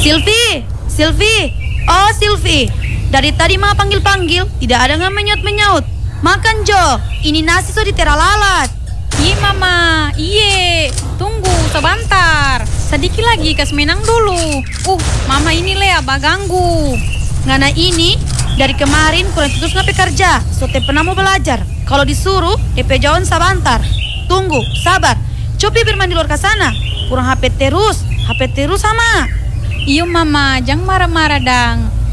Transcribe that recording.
Silvi, Silvi, oh Silvi. Dari tadi mama panggil-panggil, tidak ada yang menyut-menyaut. Makan Jo, ini nasi so ditera lalat. Iya mama, iye. Tunggu sebentar. Sedikit lagi kas menang dulu. Mama ini abah ganggu. Ngana ini, dari kemarin kurang tutus ngape kerja. So te pernah mau belajar. Kalau disuruh, DP jauhan sebentar. Tunggu, sabar. Coba bermain di luar ke sana. Kurang HP terus sama. Iyo mama, jangan marah-marah dang.